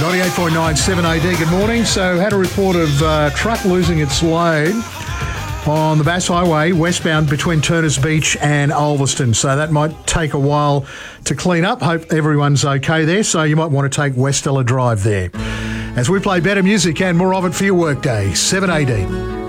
98.9 7AD, good morning. So had a report of truck losing its load on the Bass Highway westbound between Turners Beach and Ulverston. So that might take a while to clean up. Hope everyone's okay there. So you might want to take Westella Drive there. As we play better music and more of it for your workday, 7AD.